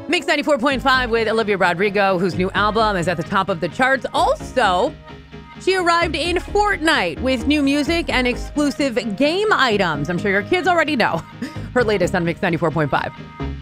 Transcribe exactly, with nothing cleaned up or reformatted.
Mix ninety-four point five with Olivia Rodrigo, whose new album is at the top of the charts. Also, she arrived in Fortnite with new music and exclusive game items. I'm sure your kids already know. Her latest on Mix ninety-four point five.